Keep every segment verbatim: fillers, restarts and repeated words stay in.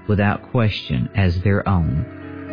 without question as their own.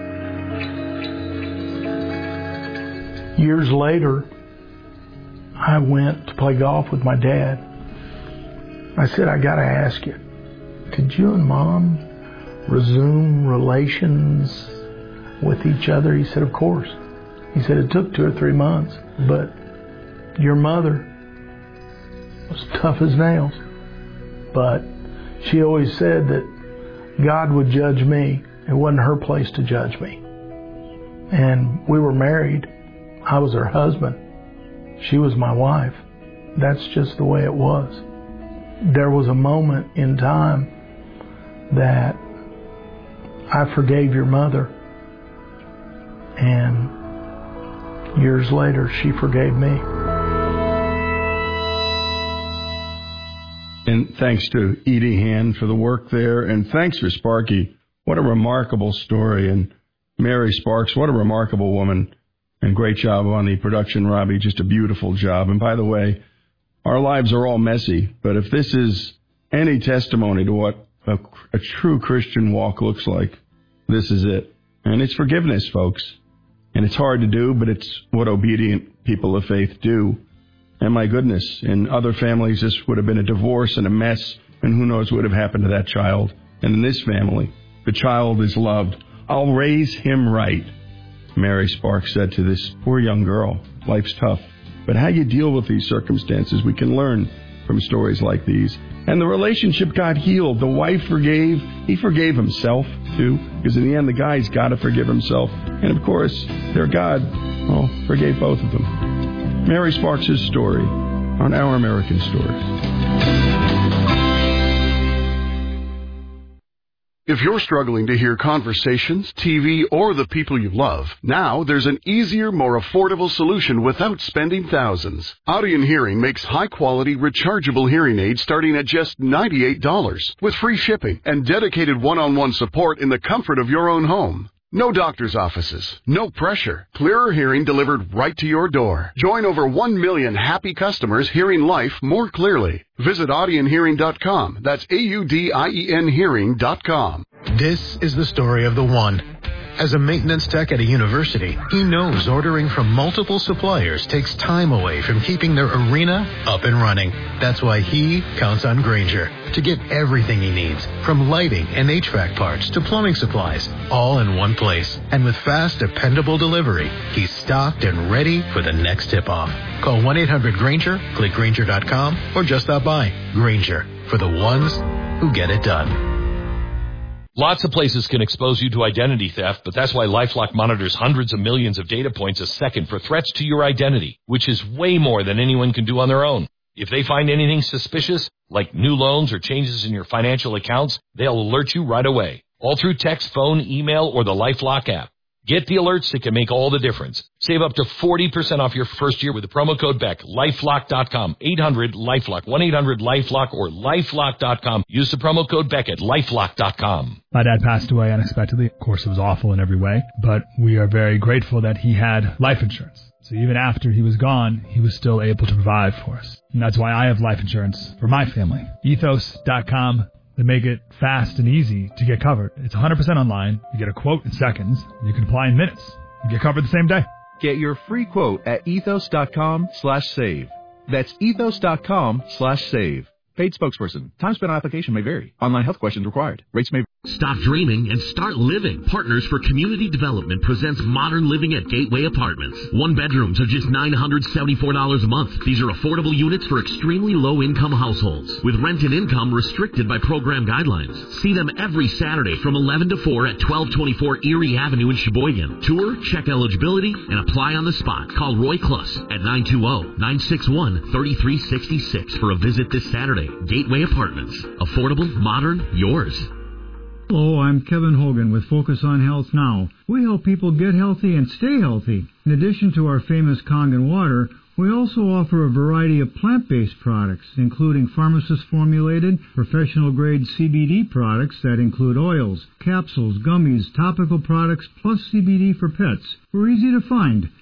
Years later, I went to play golf with my dad. I said, I got to ask you, could you and Mom resume relations with each other? He said, of course. He said, it took two or three months, but your mother was tough as nails. But she always said that God would judge me. It wasn't her place to judge me. And we were married. I was her husband. She was my wife. That's just the way it was. There was a moment in time that I forgave your mother, and years later she forgave me. And thanks to Edie Hand for the work there, and thanks for Sparky. What a remarkable story. And Mary Sparks, what a remarkable woman. And great job on the production, Robbie. Just a beautiful job. And by the way, our lives are all messy, but if this is any testimony to what a, a true Christian walk looks like, this is it. And it's forgiveness, folks. And it's hard to do, but it's what obedient people of faith do. And my goodness, in other families, this would have been a divorce and a mess, and who knows what would have happened to that child. And in this family, the child is loved. I'll raise him right, Mary Sparks said to this poor young girl. Life's tough, but how you deal with these circumstances, we can learn from stories like these. And the relationship got healed. The wife forgave. He forgave himself, too, because in the end, the guy's got to forgive himself. And, of course, their God, well, forgave both of them. Mary Sparks' story on Our American Stories. If you're struggling to hear conversations, T V, or the people you love, now there's an easier, more affordable solution without spending thousands. Audien Hearing makes high-quality, rechargeable hearing aids starting at just ninety-eight dollars, with free shipping and dedicated one-on-one support in the comfort of your own home. No doctor's offices, no pressure. Clearer hearing delivered right to your door. Join over one million happy customers hearing life more clearly. Visit audien hearing dot com. That's A U D I E N hearing dot com. This is the story of the one. As a maintenance tech at a university, he knows ordering from multiple suppliers takes time away from keeping their arena up and running. That's why he counts on Grainger to get everything he needs, from lighting and H V A C parts to plumbing supplies, all in one place. And with fast, dependable delivery, he's stocked and ready for the next tip-off. Call one eight hundred Grainger, click Grainger dot com, or just stop by. Grainger, for the ones who get it done. Lots of places can expose you to identity theft, but that's why LifeLock monitors hundreds of millions of data points a second for threats to your identity, which is way more than anyone can do on their own. If they find anything suspicious, like new loans or changes in your financial accounts, they'll alert you right away, all through text, phone, email, or the LifeLock app. Get the alerts that can make all the difference. Save up to forty percent off your first year with the promo code Beck. LifeLock dot com, eight hundred LifeLock, one eight hundred LifeLock, or LifeLock dot com. Use the promo code Beck at LifeLock dot com. My dad passed away unexpectedly. Of course, it was awful in every way, but we are very grateful that he had life insurance. So even after he was gone, he was still able to provide for us. And that's why I have life insurance for my family. ethos dot com. They make it fast and easy to get covered. It's one hundred percent online. You get a quote in seconds. You can apply in minutes. You get covered the same day. Get your free quote at ethos dot com slash save. That's ethos dot com slash save. Paid spokesperson. Time spent on application may vary. Online health questions required. Rates may vary. Stop dreaming and start living. Partners for Community Development presents Modern Living at Gateway Apartments. One bedrooms are just nine hundred seventy-four dollars a month. These are affordable units for extremely low-income households, with rent and income restricted by program guidelines. See them every Saturday from eleven to four at twelve twenty-four Erie Avenue in Sheboygan. Tour, check eligibility, and apply on the spot. Call Roy Kluss at nine two zero, nine six one, three three six six for a visit this Saturday. Gateway Apartments. Affordable, modern, yours. Hello, I'm Kevin Hogan with Focus on Health Now. We help people get healthy and stay healthy. In addition to our famous Kangen water, we also offer a variety of plant-based products, including pharmacist-formulated, professional-grade C B D products that include oils, capsules, gummies, topical products, plus C B D for pets. We're easy to find.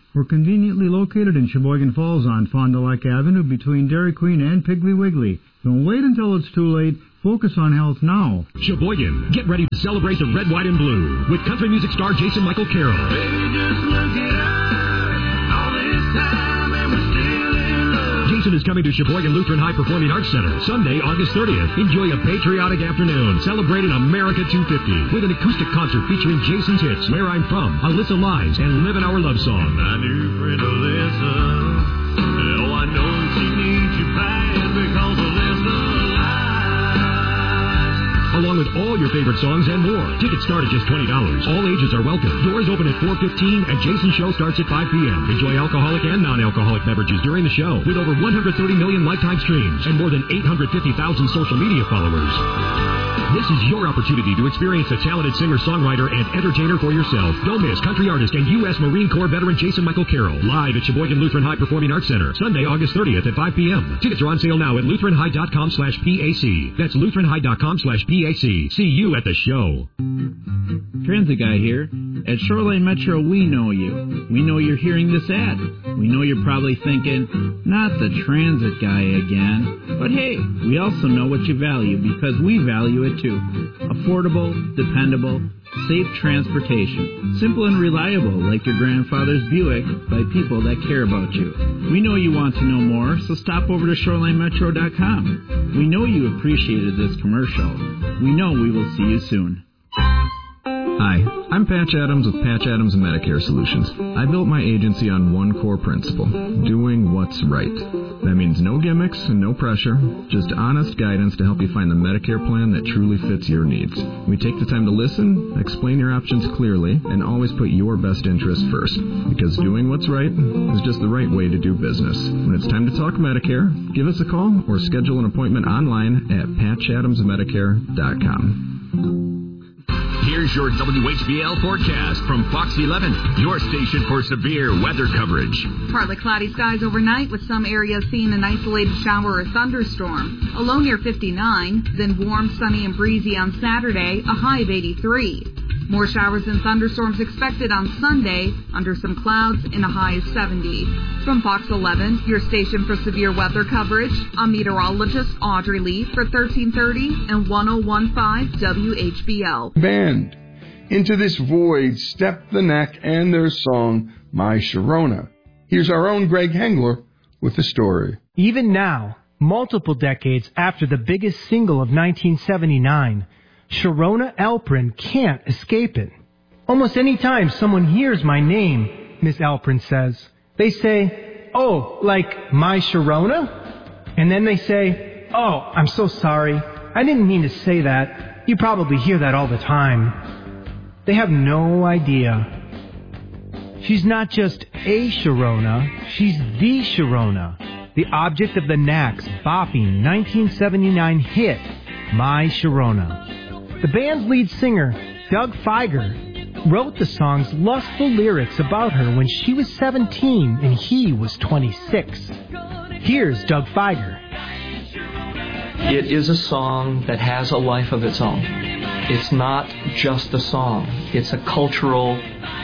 We're conveniently located in Sheboygan Falls on Fond du Lac Avenue between Dairy Queen and Piggly Wiggly. Don't wait until it's too late. Focus on health now. Sheboygan, get ready to celebrate the red, white, and blue with country music star Jason Michael Carroll. Baby, just look it up. All this time and we're still in love. Jason is coming to Sheboygan Lutheran High Performing Arts Center Sunday, August thirtieth. Enjoy a patriotic afternoon celebrating America two fifty with an acoustic concert featuring Jason's hits Where I'm From, Alyssa Lives, and Living Our Love Song. My new friend Alyssa, oh, I know she needs you bad because Alyssa along with all your favorite songs and more. Tickets start at just twenty dollars. All ages are welcome. Doors open at four fifteen, and Jason's show starts at five p.m. Enjoy alcoholic and non-alcoholic beverages during the show with over one hundred thirty million lifetime streams and more than eight hundred fifty thousand social media followers. This is your opportunity to experience a talented singer-songwriter and entertainer for yourself. Don't miss country artist and U S Marine Corps veteran Jason Michael Carroll live at Sheboygan Lutheran High Performing Arts Center Sunday, August thirtieth at five p.m. Tickets are on sale now at lutheran high dot com slash P A C. That's lutheran high dot com slash P A C. See you at the show. Transit Guy here. At Shoreline Metro, we know you. We know you're hearing this ad. We know you're probably thinking, not the Transit Guy again. But hey, we also know what you value because we value it too. Affordable, dependable, safe transportation. Simple and reliable like your grandfather's Buick by people that care about you. We know you want to know more, so stop over to shoreline metro dot com. We know you appreciated this commercial. We know we will see you soon. Hi, I'm Patch Adams with Patch Adams Medicare Solutions. I built my agency on one core principle, doing what's right. That means no gimmicks and no pressure, just honest guidance to help you find the Medicare plan that truly fits your needs. We take the time to listen, explain your options clearly, and always put your best interest first. Because doing what's right is just the right way to do business. When it's time to talk Medicare, give us a call or schedule an appointment online at patch adams medicare dot com. Here's your W H B L forecast from Fox eleven, your station for severe weather coverage. Partly cloudy skies overnight with some areas seeing an isolated shower or thunderstorm. A low near fifty-nine, then warm, sunny, and breezy on Saturday, a high of eighty-three. More showers and thunderstorms expected on Sunday, under some clouds and a high of seventy. From Fox eleven, your station for severe weather coverage, I'm meteorologist Audrey Lee for thirteen thirty and ten fifteen W H B L. Band. Into this void stepped the Knack and their song, My Sharona. Here's our own Greg Hengler with the story. Even now, multiple decades after the biggest single of nineteen seventy-nine, Sharona Alprin can't escape it. Almost any time someone hears my name, Miss Alprin says, they say, oh, like my Sharona? And then they say, oh, I'm so sorry. I didn't mean to say that. You probably hear that all the time. They have no idea. She's not just a Sharona, she's the Sharona, the object of the Knack's bopping nineteen seventy-nine hit, My Sharona. The band's lead singer, Doug Fieger, wrote the song's lustful lyrics about her when she was seventeen and he was twenty-six. Here's Doug Fieger. It is a song that has a life of its own. It's not just a song. It's a cultural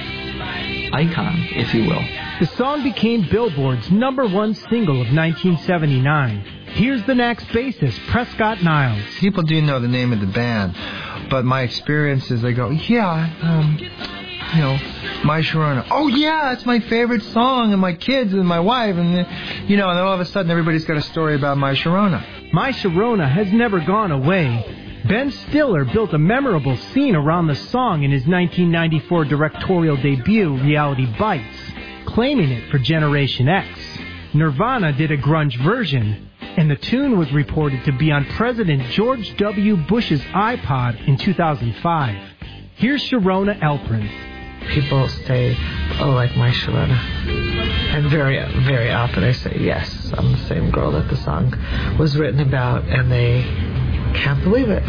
icon, if you will. The song became Billboard's number one single of nineteen seventy-nine. Here's the Knack's bassist, Prescott Niles. People do know the name of the band, but my experience is they go, yeah, um, you know, My Sharona. Oh, yeah, it's my favorite song, and my kids and my wife, and, then, you know, and then all of a sudden everybody's got a story about My Sharona. My Sharona has never gone away. Ben Stiller built a memorable scene around the song in his nineteen ninety-four directorial debut, Reality Bites, claiming it for Generation X. Nirvana did a grunge version, and the tune was reported to be on President George W. Bush's iPod in two thousand five. Here's Sharona Alprin. People say, oh, like My Sharona. And very, very often I say, yes, I'm the same girl that the song was written about, and they can't believe it.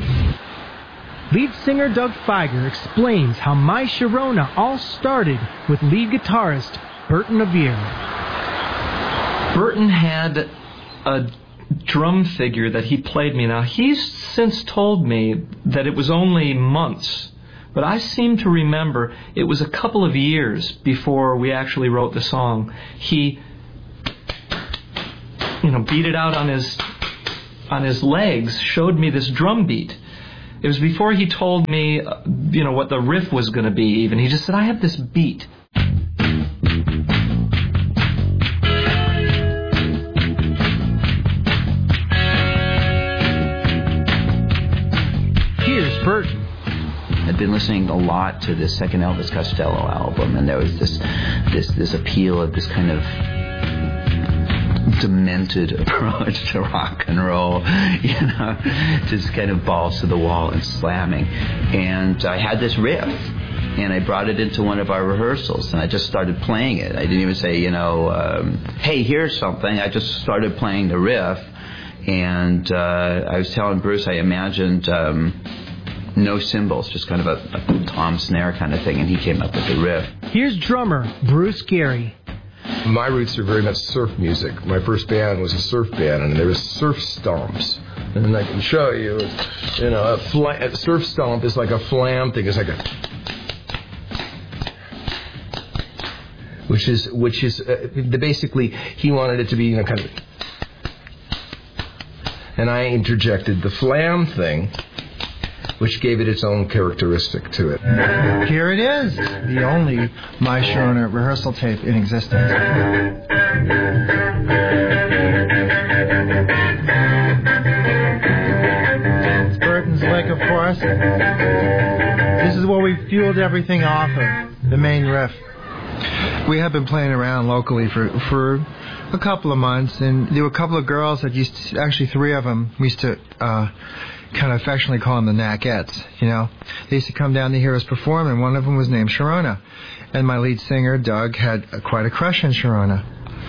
Lead singer Doug Fieger explains how My Sharona all started with lead guitarist Burton Avere. Burton had a drum figure that he played me. Now, he's since told me that it was only months But I seem to remember it was a couple of years before we actually wrote the song. He, you know, beat it out on his on his legs, showed me this drum beat. It was before he told me, uh, you know, what the riff was going to be even. He just said, I have this beat. Here's Burton. I'd been listening a lot to the second Elvis Costello album, and there was this this this appeal of this kind of demented approach to rock and roll, you know, just kind of balls to the wall and slamming. And I had this riff, and I brought it into one of our rehearsals, and I just started playing it. I didn't even say, you know, um, hey, here's something. I just started playing the riff, and uh, I was telling Bruce I imagined um, no cymbals, just kind of a, a tom snare kind of thing, and he came up with the riff. Here's drummer Bruce Gary. My roots are very much surf music. My first band was a surf band, and there was surf stomps. And I can show you, you know, a, fla- a surf stomp is like a flam thing. It's like a, which is which is uh, the, basically he wanted it to be, you know, kind of, and I interjected the flam thing, which gave it its own characteristic to it. Here it is, the only My Sharona rehearsal tape in existence. It's Burton's Lick, of course. This is what we fueled everything off of, the main riff. We have been playing around locally for for a couple of months, and there were a couple of girls that used to, actually three of them, we used to uh, kind of affectionately call them the Knackets, you know. They used to come down to hear us perform, and one of them was named Sharona. And my lead singer, Doug, had uh, quite a crush on Sharona.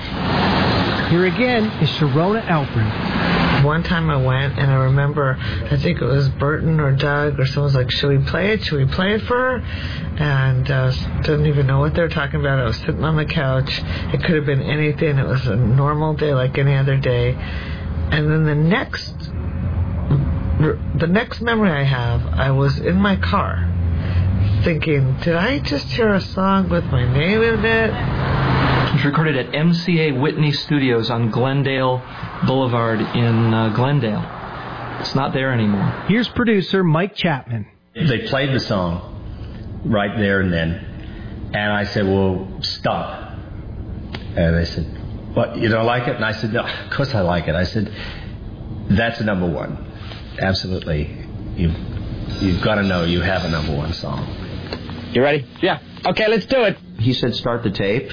Here again is Sharona Alpern. One time I went, and I remember, I think it was Burton or Doug or someone was like, should we play it? Should we play it for her? And I uh, didn't even know what they were talking about. I was sitting on the couch. It could have been anything. It was a normal day like any other day. And then the next, the next memory I have, I was in my car thinking, did I just hear a song with my name in it? It was recorded at M C A Whitney Studios on Glendale Boulevard in uh, Glendale. It's not there anymore. Here's producer Mike Chapman. They played the song right there and then, and I said, well, stop. And they said, what, you don't like it? And I said, no, of course I like it. I said, that's a number one. Absolutely. You've, you've got to know you have a number one song. You ready? Yeah. Okay, let's do it. He said, start the tape.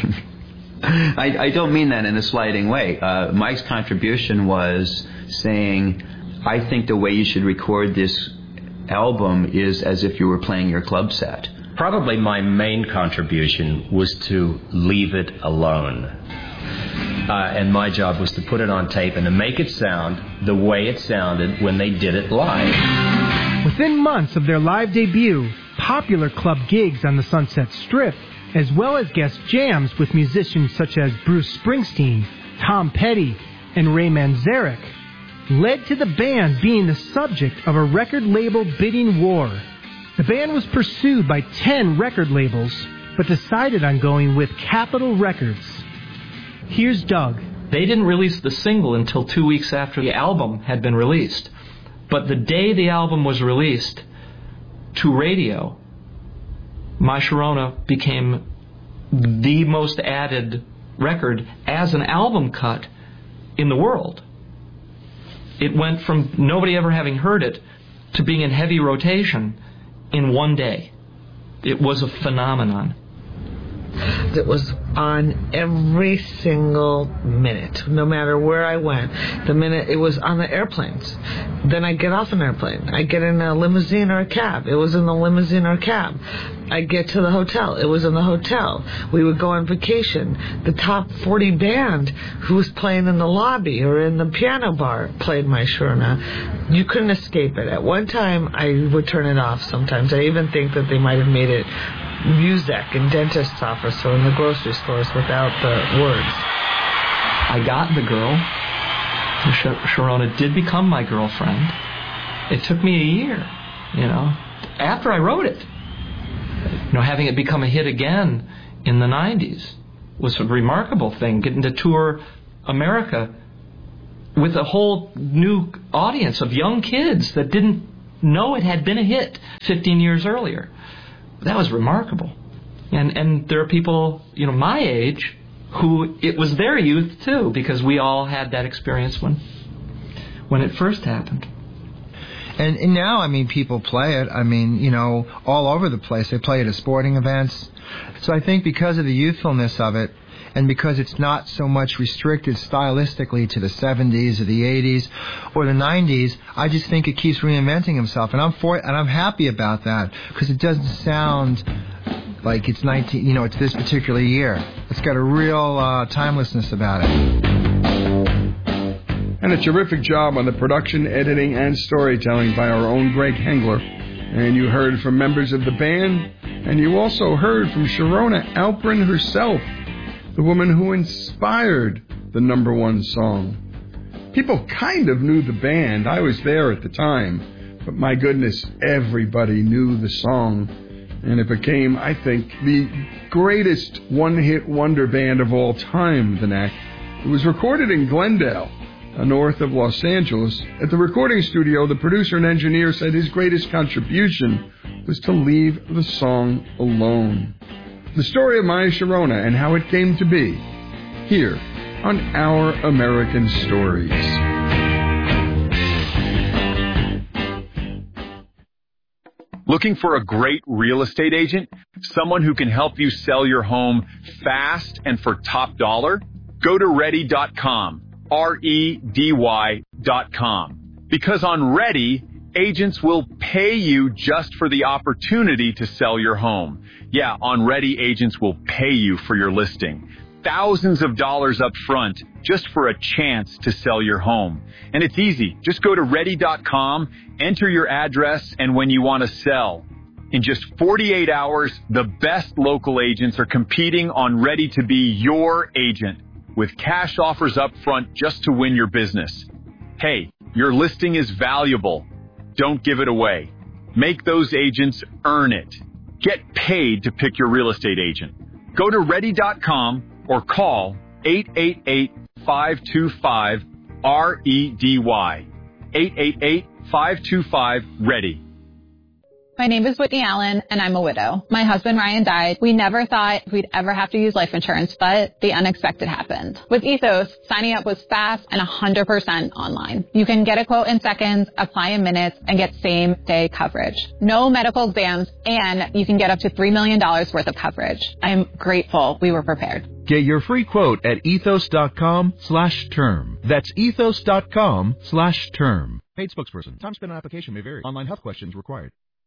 I, I don't mean that in a slighting way. Uh, Mike's contribution was saying, I think the way you should record this album is as if you were playing your club set. Probably my main contribution was to leave it alone. Uh, and my job was to put it on tape and to make it sound the way it sounded when they did it live. Within months of their live debut, popular club gigs on the Sunset Strip, as well as guest jams with musicians such as Bruce Springsteen, Tom Petty, and Ray Manzarek, led to the band being the subject of a record label bidding war. The band was pursued by ten record labels, but decided on going with Capitol Records. Here's Doug. They didn't release the single until two weeks after the album had been released. But the day the album was released to radio, My Sharona became the most added record as an album cut in the world. It went from nobody ever having heard it to being in heavy rotation in one day. It was a phenomenon. It was on every single minute, no matter where I went. The minute it was on the airplanes, then I get off an airplane. I get in a limousine or a cab. It was in the limousine or cab. I get to the hotel. It was in the hotel. We would go on vacation. The top forty band who was playing in the lobby or in the piano bar played My Sharona. You couldn't escape it. At one time, I would turn it off sometimes. I even think that they might have made it music in dentist's office or in the grocery stores without the words. I got the girl. Sharona did become my girlfriend. It took me a year, you know. after I wrote it. You know, having it become a hit again in the nineties was a remarkable thing. Getting to tour America with a whole new audience of young kids that didn't know it had been a hit fifteen years earlier. That was remarkable. And and there are people, you know, my age who it was their youth too, because we all had that experience when when it first happened. And, and now, I mean, people play it, I mean, you know, all over the place. They play it at sporting events. So I think because of the youthfulness of it, and because it's not so much restricted stylistically to the seventies or the eighties or the nineties, I just think it keeps reinventing itself. And I'm for it, and I'm happy about that, because it doesn't sound like it's nineteen, you know, it's this particular year. It's got a real uh, timelessness about it. And a terrific job on the production, editing, and storytelling by our own Greg Hengler. And you heard from members of the band, and you also heard from Sharona Alperin herself, the woman who inspired the number one song. People kind of knew the band. I was there at the time. But my goodness, everybody knew the song. And it became, I think, the greatest one-hit wonder band of all time, The Knack. It was recorded in Glendale, north of Los Angeles. At the recording studio, the producer and engineer said his greatest contribution was to leave the song alone. The story of Maya Sharona and how it came to be, here on Our American Stories. Looking for a great real estate agent? Someone who can help you sell your home fast and for top dollar? Go to ready dot com. R E D Y dot com. Because on Ready, agents will pay you just for the opportunity to sell your home. Yeah, on Ready, agents will pay you for your listing. Thousands of dollars up front just for a chance to sell your home. And it's easy. Just go to ready dot com, enter your address, and when you want to sell. In just forty-eight hours, the best local agents are competing on Ready to be your agent, with cash offers up front just to win your business. Hey, your listing is valuable. Don't give it away. Make those agents earn it. Get paid to pick your real estate agent. Go to ready dot com or call eight eight eight, five two five, R E D Y. eight eight eight, five two five, READY. My name is Whitney Allen, and I'm a widow. My husband, Ryan, died. We never thought we'd ever have to use life insurance, but the unexpected happened. With Ethos, signing up was fast and one hundred percent online. You can get a quote in seconds, apply in minutes, and get same-day coverage. No medical exams, and you can get up to three million dollars worth of coverage. I'm grateful we were prepared. Get your free quote at ethos dot com slash term. That's ethos dot com slash term. Paid spokesperson. Time spent on application may vary. Online health questions required.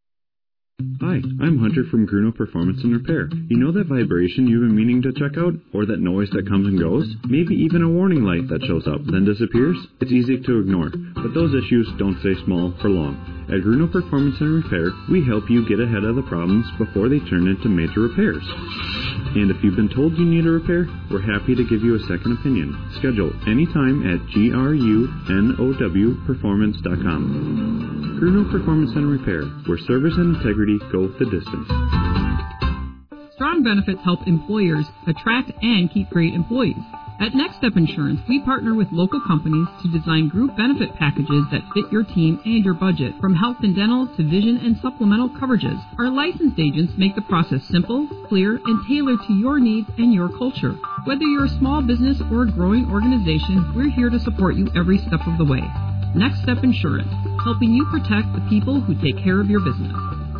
Hi, I'm Hunter from Gruno Performance and Repair. You know that vibration you've been meaning to check out? Or that noise that comes and goes? Maybe even a warning light that shows up, then disappears? It's easy to ignore, but those issues don't stay small for long. At Gruno Performance and Repair, we help you get ahead of the problems before they turn into major repairs. And if you've been told you need a repair, we're happy to give you a second opinion. Schedule anytime at grunow performance dot com. Gruno Performance and Repair, where service and integrity go the distance. Strong benefits help employers attract and keep great employees. At Next Step Insurance, we partner with local companies to design group benefit packages that fit your team and your budget, from health and dental to vision and supplemental coverages. Our licensed agents make the process simple, clear, and tailored to your needs and your culture. Whether you're a small business or a growing organization, we're here to support you every step of the way. Next Step Insurance, helping you protect the people who take care of your business.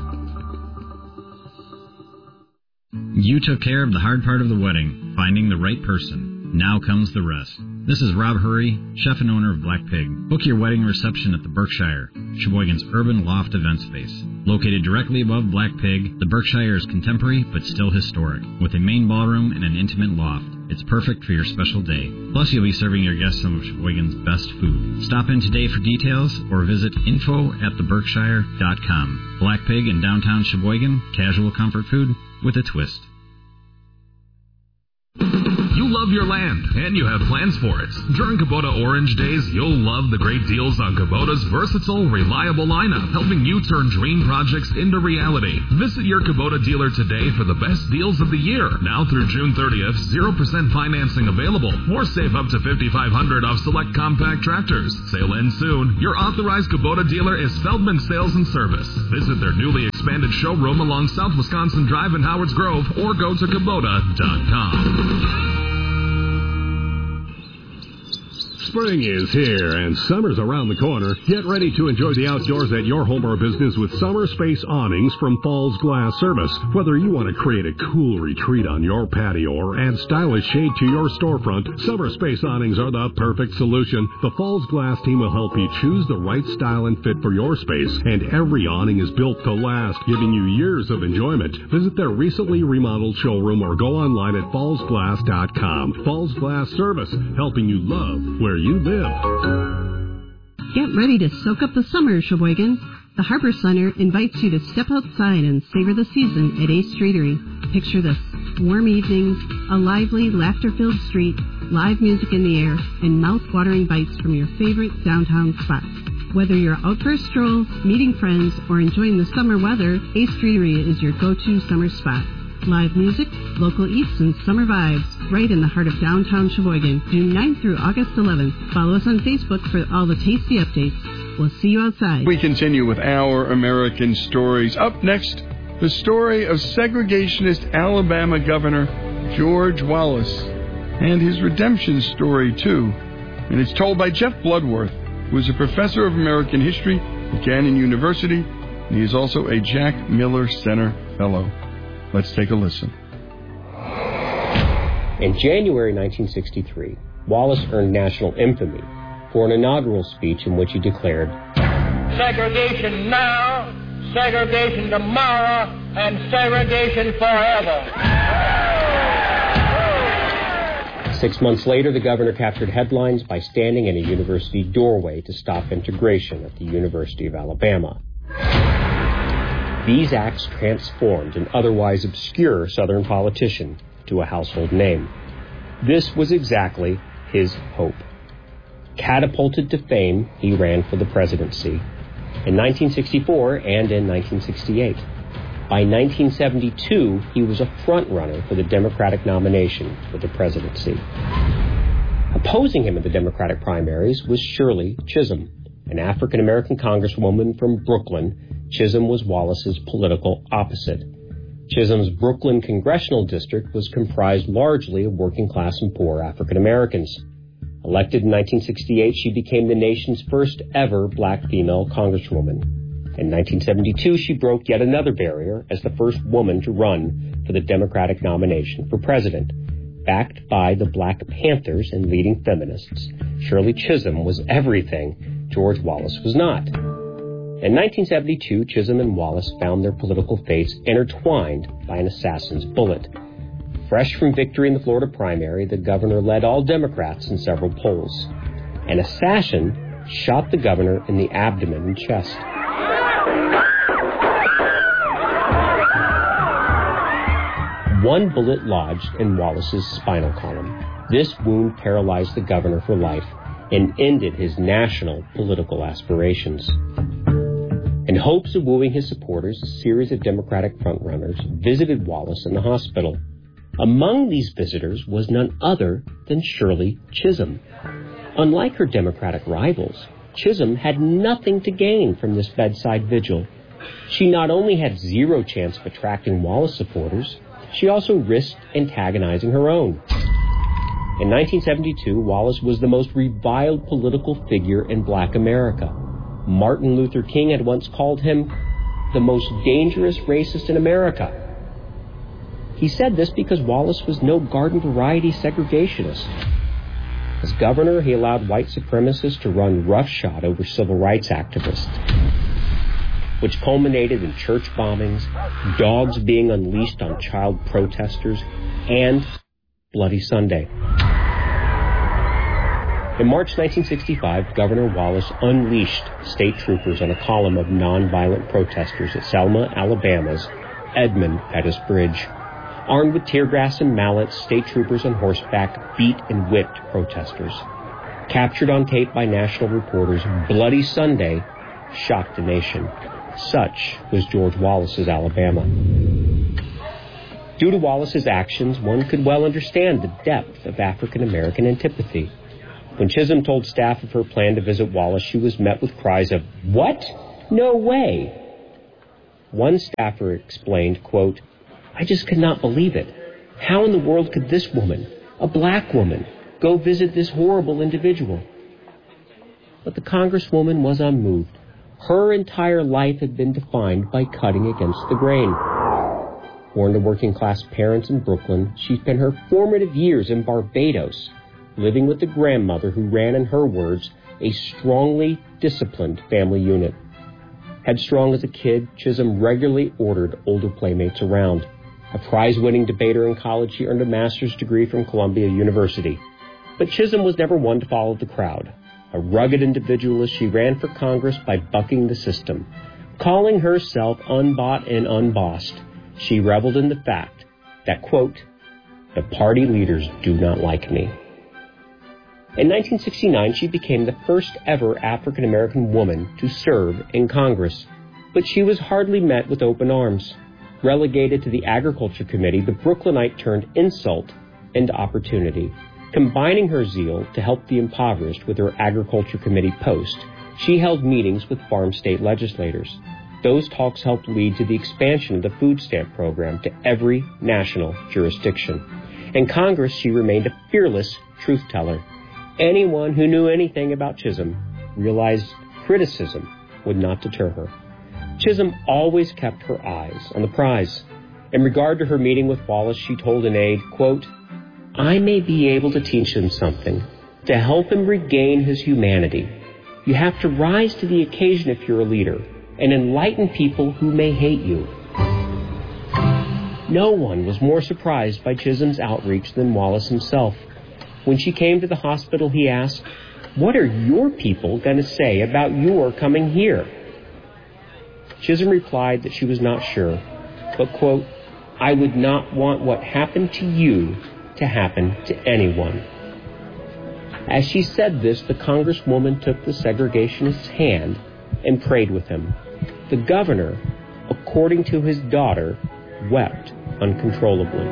You took care of the hard part of the wedding, finding the right person. Now comes the rest. This is Rob Hurry, chef and owner of Black Pig. Book your wedding reception at the Berkshire, Sheboygan's urban loft event space. Located directly above Black Pig, the Berkshire is contemporary but still historic, with a main ballroom and an intimate loft. It's perfect for your special day. Plus, you'll be serving your guests some of Sheboygan's best food. Stop in today for details or visit info at the berkshire dot com. Black Pig in downtown Sheboygan, casual comfort food with a twist. You love love your land, and you have plans for it. During Kubota Orange Days, you'll love the great deals on Kubota's versatile, reliable lineup, helping you turn dream projects into reality. Visit your Kubota dealer today for the best deals of the year. Now through June thirtieth, zero percent financing available, or save up to five thousand five hundred dollars off select compact tractors. Sale ends soon. Your authorized Kubota dealer is Feldman Sales and Service. Visit their newly expanded showroom along South Wisconsin Drive in Howards Grove, or go to Kubota dot com. Spring is here and summer's around the corner. Get ready to enjoy the outdoors at your home or business with Summer Space Awnings from Falls Glass Service. Whether you want to create a cool retreat on your patio or add stylish shade to your storefront, Summer Space Awnings are the perfect solution. The Falls Glass team will help you choose the right style and fit for your space, and every awning is built to last, giving you years of enjoyment. Visit their recently remodeled showroom or go online at falls glass dot com. Falls Glass Service, helping you love where you live. Get ready to soak up the summer, Sheboygans. The Harbor Center invites you to step outside and savor the season at Ace Streetery. Picture this: warm evenings, a lively, laughter-filled street, live music in the air, and mouth-watering bites from your favorite downtown spots. Whether you're out for a stroll, meeting friends, or enjoying the summer weather, Ace Streetery is your go-to summer spot. Live music, local eats, and summer vibes, right in the heart of downtown Sheboygan, June ninth through August eleventh. Follow us on Facebook for all the tasty updates. We'll see you outside. We continue with Our American Stories. Up next, the story of segregationist Alabama Governor George Wallace, and his redemption story, too. And it's told by Jeff Bloodworth, who is a professor of American history at Gannon University, and he is also a Jack Miller Center Fellow. Let's take a listen. In January nineteen sixty-three, Wallace earned national infamy for an inaugural speech in which he declared, "Segregation now, segregation tomorrow, and segregation forever." Six months later, the governor captured headlines by standing in a university doorway to stop integration at the University of Alabama. These acts transformed an otherwise obscure Southern politician to a household name. This was exactly his hope. Catapulted to fame, he ran for the presidency in nineteen sixty-four and in nineteen sixty-eight. By nineteen seventy-two, he was a front-runner for the Democratic nomination for the presidency. Opposing him in the Democratic primaries was Shirley Chisholm, an African-American congresswoman from Brooklyn. Chisholm was Wallace's political opposite. Chisholm's Brooklyn congressional district was comprised largely of working-class and poor African-Americans. Elected in nineteen sixty-eight, she became the nation's first ever black female congresswoman. In nineteen seventy-two, she broke yet another barrier as the first woman to run for the Democratic nomination for president. Backed by the Black Panthers and leading feminists, Shirley Chisholm was everything George Wallace was not. In nineteen seventy-two, Chisholm and Wallace found their political fates intertwined by an assassin's bullet. Fresh from victory in the Florida primary, the governor led all Democrats in several polls. An assassin shot the governor in the abdomen and chest. One bullet lodged in Wallace's spinal column. This wound paralyzed the governor for life and ended his national political aspirations. In hopes of wooing his supporters, a series of Democratic frontrunners visited Wallace in the hospital. Among these visitors was none other than Shirley Chisholm. Unlike her Democratic rivals, Chisholm had nothing to gain from this bedside vigil. She not only had zero chance of attracting Wallace supporters, she also risked antagonizing her own. In nineteen seventy-two, Wallace was the most reviled political figure in Black America. Martin Luther King had once called him the most dangerous racist in America. He said this because Wallace was no garden variety segregationist. As governor, he allowed white supremacists to run roughshod over civil rights activists, which culminated in church bombings, dogs being unleashed on child protesters, and Bloody Sunday. In March nineteen sixty-five, Governor Wallace unleashed state troopers on a column of nonviolent protesters at Selma, Alabama's Edmund Pettus Bridge. Armed with tear gas and mallets, state troopers on horseback beat and whipped protesters. Captured on tape by national reporters, Bloody Sunday shocked the nation. Such was George Wallace's Alabama. Due to Wallace's actions, one could well understand the depth of African American antipathy. When Chisholm told staff of her plan to visit Wallace, she was met with cries of, "What? No way!" One staffer explained, quote, "I just could not believe it. How in the world could this woman, a black woman, go visit this horrible individual?" But the Congresswoman was unmoved. Her entire life had been defined by cutting against the grain. Born to working-class parents in Brooklyn, she spent her formative years in Barbados, living with a grandmother who ran, in her words, a strongly disciplined family unit. Headstrong as a kid, Chisholm regularly ordered older playmates around. A prize-winning debater in college, she earned a master's degree from Columbia University. But Chisholm was never one to follow the crowd. A rugged individualist, she ran for Congress by bucking the system. Calling herself unbought and unbossed, she reveled in the fact that, quote, "the party leaders do not like me." In nineteen sixty-nine, she became the first ever African-American woman to serve in Congress. But she was hardly met with open arms. Relegated to the Agriculture Committee, the Brooklynite turned insult into opportunity. Combining her zeal to help the impoverished with her Agriculture Committee post, she held meetings with farm state legislators. Those talks helped lead to the expansion of the food stamp program to every national jurisdiction. In Congress, she remained a fearless truth-teller. Anyone who knew anything about Chisholm realized criticism would not deter her. Chisholm always kept her eyes on the prize. In regard to her meeting with Wallace, she told an aide, quote, "I may be able to teach him something, to help him regain his humanity. You have to rise to the occasion if you're a leader, and enlighten people who may hate you." No one was more surprised by Chisholm's outreach than Wallace himself. When she came to the hospital, he asked, "What are your people going to say about your coming here?" Chisholm replied that she was not sure, but, quote, "I would not want what happened to you to happen to anyone." As she said this, the Congresswoman took the segregationist's hand and prayed with him. The governor, according to his daughter, wept uncontrollably.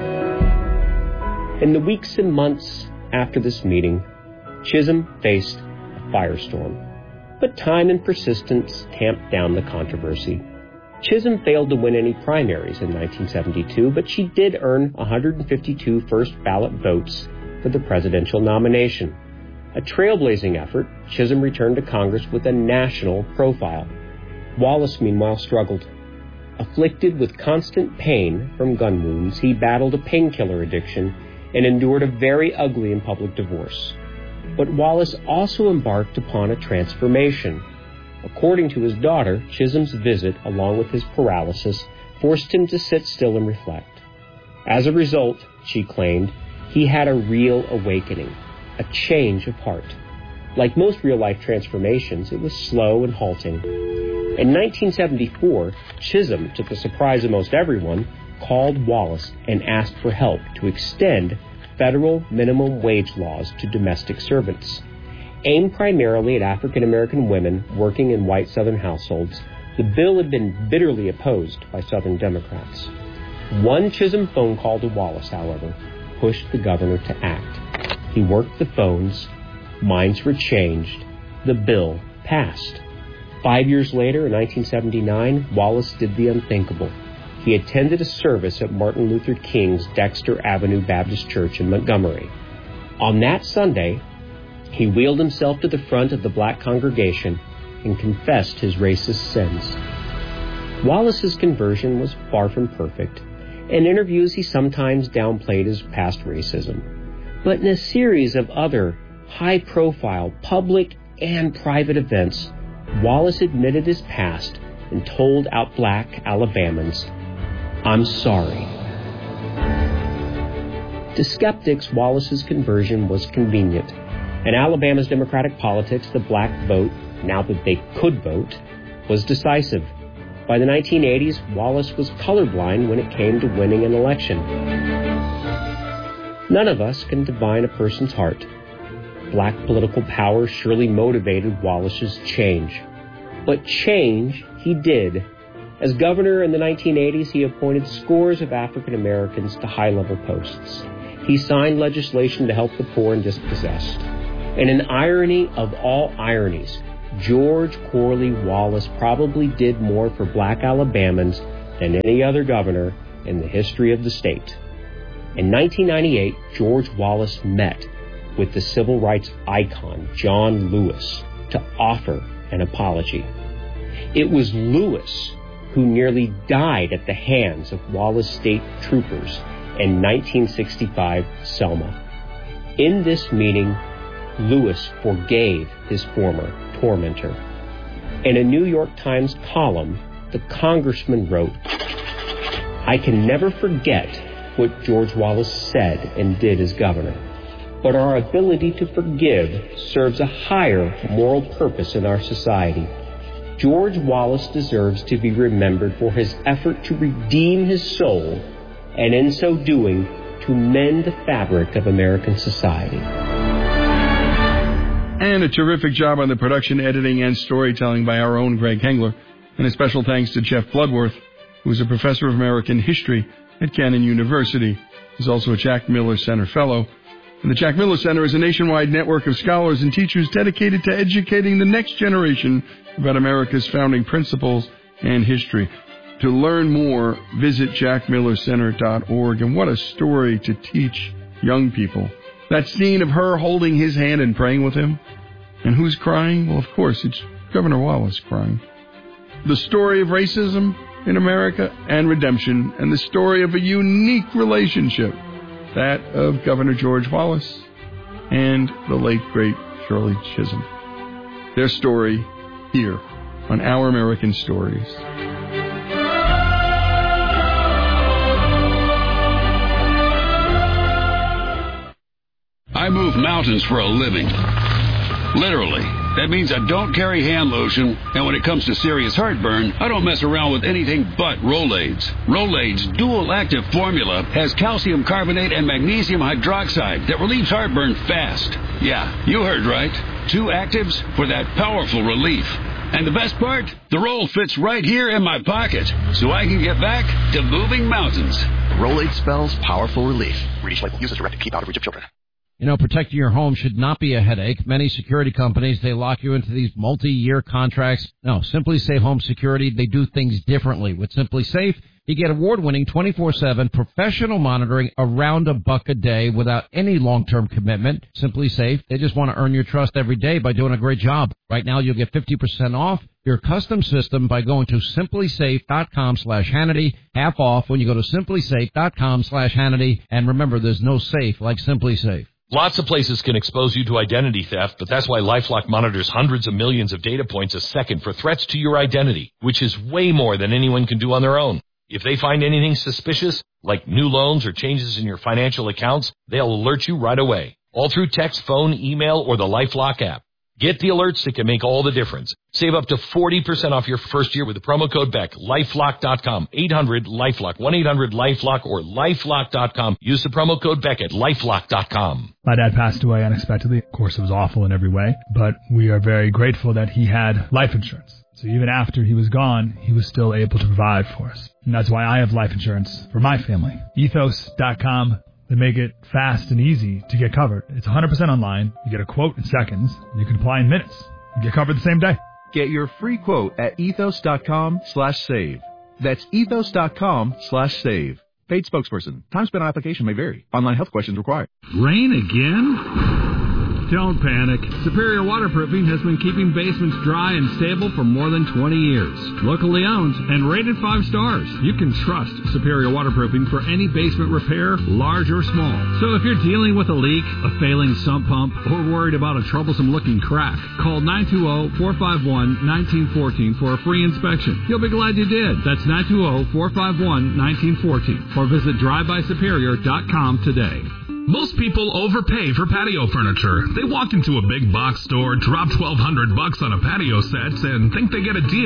In the weeks and months after this meeting, Chisholm faced a firestorm, but time and persistence tamped down the controversy. Chisholm failed to win any primaries in nineteen seventy-two, but she did earn one hundred fifty-two first-ballot votes for the presidential nomination. A trailblazing effort, Chisholm returned to Congress with a national profile. Wallace, meanwhile, struggled. Afflicted with constant pain from gun wounds, he battled a painkiller addiction and endured a very ugly and public divorce. But Wallace also embarked upon a transformation. According to his daughter, Chisholm's visit, along with his paralysis, forced him to sit still and reflect. As a result, she claimed, he had a real awakening, a change of heart. Like most real-life transformations, it was slow and halting. In nineteen seventy-four, Chisholm, to the surprise of most everyone, called Wallace and asked for help to extend federal minimum wage laws to domestic servants. Aimed primarily at African-American women working in white Southern households, the bill had been bitterly opposed by Southern Democrats. One Chisholm phone call to Wallace, however, pushed the governor to act. He worked the phones, minds were changed, the bill passed. Five years later, in nineteen seventy-nine, Wallace did the unthinkable. He attended a service at Martin Luther King's Dexter Avenue Baptist Church in Montgomery. On that Sunday, he wheeled himself to the front of the black congregation and confessed his racist sins. Wallace's conversion was far from perfect. In interviews, he sometimes downplayed his past racism. But in a series of other high-profile public and private events, Wallace admitted his past and told out black Alabamans, "I'm sorry." To skeptics, Wallace's conversion was convenient. In Alabama's Democratic politics, the black vote, now that they could vote, was decisive. By the nineteen eighties, Wallace was colorblind when it came to winning an election. None of us can divine a person's heart. Black political power surely motivated Wallace's change. But change he did. As governor in the nineteen eighties, he appointed scores of African Americans to high-level posts. He signed legislation to help the poor and dispossessed. And an irony of all ironies, George Corley Wallace probably did more for black Alabamans than any other governor in the history of the state. In nineteen ninety-eight, George Wallace met with the civil rights icon, John Lewis, to offer an apology. It was Lewis who nearly died at the hands of Wallace State Troopers in nineteen sixty-five Selma. In this meeting, Lewis forgave his former tormentor. In a New York Times column, the congressman wrote, "I can never forget what George Wallace said and did as governor, but our ability to forgive serves a higher moral purpose in our society. George Wallace deserves to be remembered for his effort to redeem his soul, and in so doing, to mend the fabric of American society." And a terrific job on the production, editing, and storytelling by our own Greg Hengler. And a special thanks to Jeff Bloodworth, who is a professor of American history at Cannon University. He's also a Jack Miller Center Fellow. And the Jack Miller Center is a nationwide network of scholars and teachers dedicated to educating the next generation about America's founding principles and history. To learn more, visit jack miller center dot org. And what a story to teach young people. That scene of her holding his hand and praying with him. And who's crying? Well, of course, it's Governor Wallace crying. The story of racism in America and redemption, and the story of a unique relationship, that of Governor George Wallace and the late, great Shirley Chisholm. Their story here on Our American Stories. I move mountains for a living. Literally. That means I don't carry hand lotion, and when it comes to serious heartburn, I don't mess around with anything but Rolaids. Rolaids' dual-active formula has calcium carbonate and magnesium hydroxide that relieves heartburn fast. Yeah, you heard right. Two actives for that powerful relief. And the best part? The roll fits right here in my pocket, so I can get back to moving mountains. Rolaid spells powerful relief. Reach label. Use as directed. Keep out of reach of children. You know, protecting your home should not be a headache. Many security companies, they lock you into these multi-year contracts. No, Simply Safe Home Security, they do things differently. With Simply Safe, you get award-winning twenty-four seven professional monitoring around a buck a day without any long-term commitment. Simply Safe, they just want to earn your trust every day by doing a great job. Right now, you'll get fifty percent off your custom system by going to simplysafe.com slash Hannity. Half off when you go to simplysafe.com slash Hannity. And remember, there's no safe like Simply Safe. Lots of places can expose you to identity theft, but that's why LifeLock monitors hundreds of millions of data points a second for threats to your identity, which is way more than anyone can do on their own. If they find anything suspicious, like new loans or changes in your financial accounts, they'll alert you right away, all through text, phone, email, or the LifeLock app. Get the alerts that can make all the difference. Save up to forty percent off your first year with the promo code Beck. LifeLock dot com. eight hundred LifeLock. one eight hundred LifeLock or LifeLock dot com. Use the promo code Beck at LifeLock dot com. My dad passed away unexpectedly. Of course, it was awful in every way, but we are very grateful that he had life insurance. So even after he was gone, he was still able to provide for us. And that's why I have life insurance for my family. ethos dot com. They make it fast and easy to get covered. It's one hundred percent online. You get a quote in seconds. And you can apply in minutes. You get covered the same day. Get your free quote at ethos.com slash save. That's ethos.com slash save. Paid spokesperson. Time spent on application may vary. Online health questions required. Rain again? Don't panic. Superior Waterproofing has been keeping basements dry and stable for more than twenty years. Locally owned and rated five stars. You can trust Superior Waterproofing for any basement repair, large or small. So if you're dealing with a leak, a failing sump pump, or worried about a troublesome-looking crack, call nine two zero, four five one, one nine one four for a free inspection. You'll be glad you did. That's nine two zero, four five one, one nine one four. Or visit drive by superior dot com today. Most people overpay for patio furniture. They walk into a big box store, drop twelve hundred bucks on a patio set, and think they get a deal.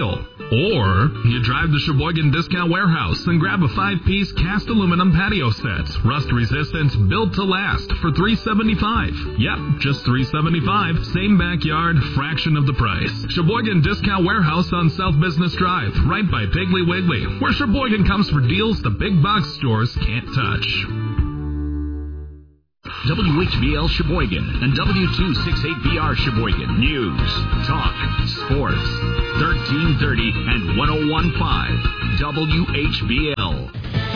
Or you drive to Sheboygan Discount Warehouse and grab a five-piece cast aluminum patio set, rust-resistant, built to last for three dollars and seventy-five cents. Yep, just three dollars and seventy-five cents. Same backyard, fraction of the price. Sheboygan Discount Warehouse on South Business Drive, right by Piggly Wiggly, where Sheboygan comes for deals the big box stores can't touch. W H B L Sheboygan and W two sixty-eight B R Sheboygan. News, talk, sports. thirteen thirty and one oh one point five W H B L.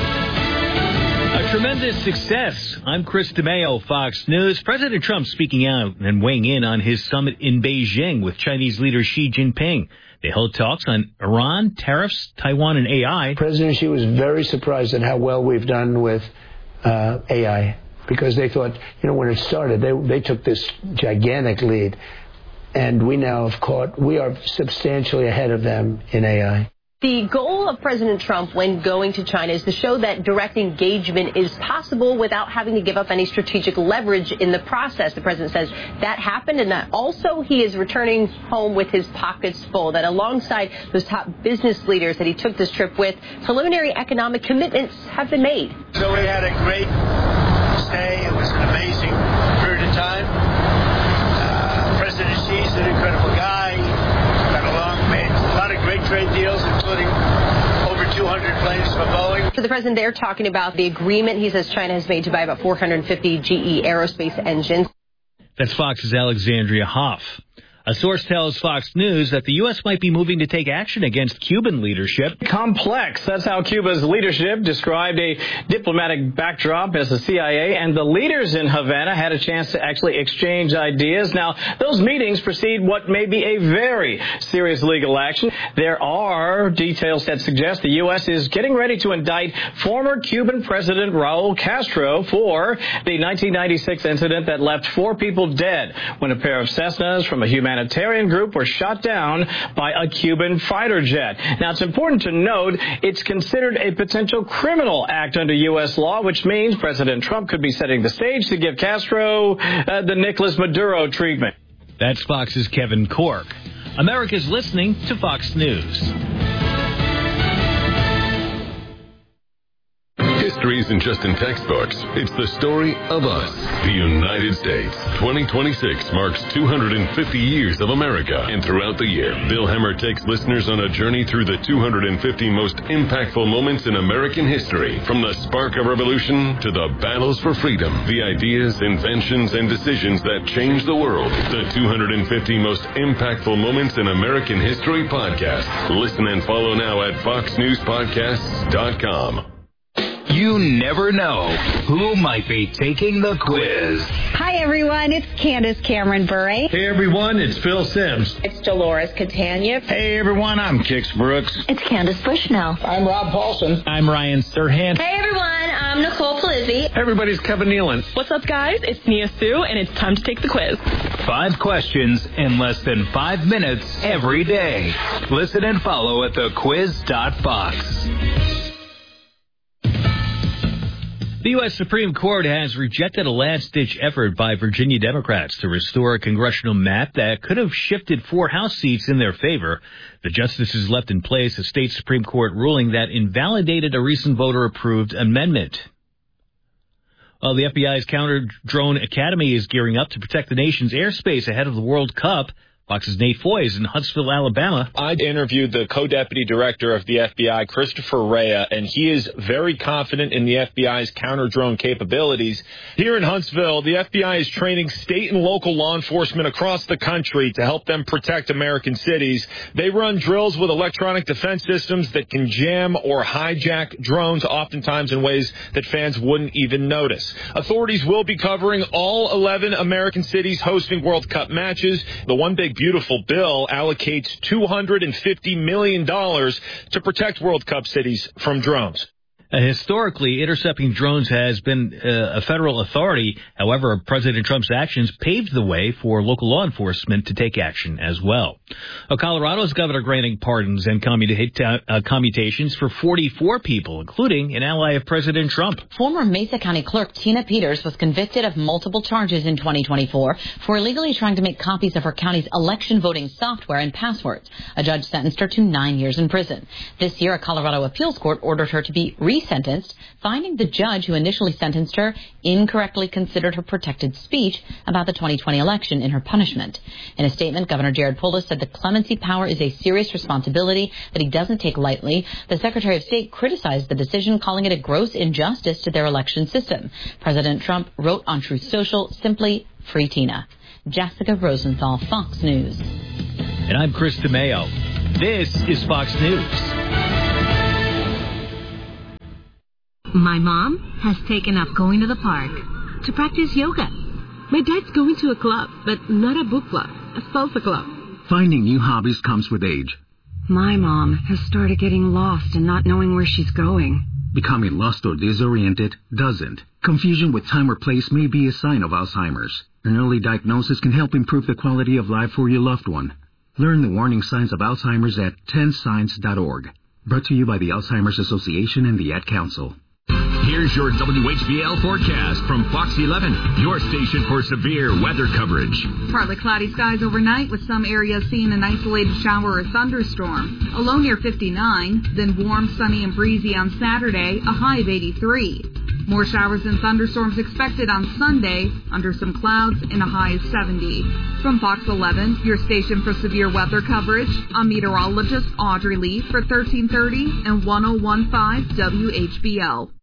A tremendous success. I'm Chris DeMeo, Fox News. President Trump speaking out and weighing in on his summit in Beijing with Chinese leader Xi Jinping. They held talks on Iran, tariffs, Taiwan, and A I. President Xi was very surprised at how well we've done with uh, A I. Because they thought, you know, when it started, they they took this gigantic lead, and we now have caught, we are substantially ahead of them in A I. The goal of President Trump when going to China is to show that direct engagement is possible without having to give up any strategic leverage in the process. The president says that happened, and that also he is returning home with his pockets full, that alongside those top business leaders that he took this trip with, preliminary economic commitments have been made. So we had a great stay. It was an amazing period of time. Uh, President Xi's an incredible guy. Got along, made a lot of great trade deals, including over two hundred planes for Boeing. So the president there talking about the agreement he says China has made to buy about four hundred fifty G E aerospace engines. That's Fox's Alexandria Hoff. A source tells Fox News that the U S might be moving to take action against Cuban leadership. Complex. That's how Cuba's leadership described a diplomatic backdrop as the C I A and the leaders in Havana had a chance to actually exchange ideas. Now, those meetings precede what may be a very serious legal action. There are details that suggest the U S is getting ready to indict former Cuban President Raul Castro for the nineteen ninety-six incident that left four people dead when a pair of Cessnas from a human humanitarian group were shot down by a Cuban fighter jet. Now, it's important to note it's considered a potential criminal act under U S law, which means President Trump could be setting the stage to give Castro uh, the Nicolas Maduro treatment. That's Fox's Kevin Corke. America's listening to Fox News. History isn't just in textbooks. It's the story of us, the United States. twenty twenty-six marks two hundred fifty years of America. And throughout the year, Bill Hemmer takes listeners on a journey through the two hundred fifty most impactful moments in American history. From the spark of revolution to the battles for freedom, the ideas, inventions, and decisions that changed the world. The two hundred fifty most impactful moments in American history podcast. Listen and follow now at fox news podcasts dot com. You never know who might be taking the quiz. Hi, everyone. It's Candace Cameron Bure. Hey, everyone. It's Phil Sims. It's Dolores Catania. Hey, everyone. I'm Kix Brooks. It's Candace Bushnell. I'm Rob Paulson. I'm Ryan Serhant. Hey, everyone. I'm Nicole Palizzi. Everybody's Kevin Nealon. What's up, guys? It's Nia Sue, and it's time to take the quiz. Five questions in less than five minutes every day. Listen and follow at the quiz dot fox. The U S Supreme Court has rejected a last-ditch effort by Virginia Democrats to restore a congressional map that could have shifted four House seats in their favor. The justices left in place a state Supreme Court ruling that invalidated a recent voter-approved amendment. Well, the F B I's Counter-Drone Academy is gearing up to protect the nation's airspace ahead of the World Cup. Fox's Nate Foy is in Huntsville, Alabama. I interviewed the co-deputy director of the F B I, Christopher Rea, and he is very confident in the F B I's counter-drone capabilities. Here in Huntsville, the F B I is training state and local law enforcement across the country to help them protect American cities. They run drills with electronic defense systems that can jam or hijack drones, oftentimes in ways that fans wouldn't even notice. Authorities will be covering all eleven American cities hosting World Cup matches. The One Big Beautiful bill allocates two hundred fifty million dollars to protect World Cup cities from drones. Uh, historically, intercepting drones has been uh, a federal authority. However, President Trump's actions paved the way for local law enforcement to take action as well. Uh, Colorado's governor granting pardons and commuta- uh, commutations for forty-four people, including an ally of President Trump. Former Mesa County Clerk Tina Peters was convicted of multiple charges in twenty twenty-four for illegally trying to make copies of her county's election voting software and passwords. A judge sentenced her to nine years in prison. This year, a Colorado appeals court ordered her to be re sentenced, finding the judge who initially sentenced her incorrectly considered her protected speech about the twenty twenty election in her punishment. In a statement, Governor Jared Polis said the clemency power is a serious responsibility that he doesn't take lightly. The Secretary of State criticized the decision, calling it a gross injustice to their election system. President Trump wrote on Truth Social, simply, "Free Tina." Jessica Rosenthal, Fox News. And I'm Chris DeMeo. This is Fox News. My mom has taken up going to the park to practice yoga. My dad's going to a club, but not a book club, a salsa club. Finding new hobbies comes with age. My mom has started getting lost and not knowing where she's going. Becoming lost or disoriented doesn't. Confusion with time or place may be a sign of Alzheimer's. An early diagnosis can help improve the quality of life for your loved one. Learn the warning signs of Alzheimer's at ten signs dot org. Brought to you by the Alzheimer's Association and the Ad Council. Here's your W H B L forecast from Fox eleven, your station for severe weather coverage. Partly cloudy skies overnight with some areas seeing an isolated shower or thunderstorm. A low near fifty-nine, then warm, sunny, and breezy on Saturday, a high of eighty-three. More showers and thunderstorms expected on Sunday, under some clouds and a high of seventy. From Fox eleven, your station for severe weather coverage, I'm meteorologist Audrey Lee for thirteen thirty and ten fifteen W H B L.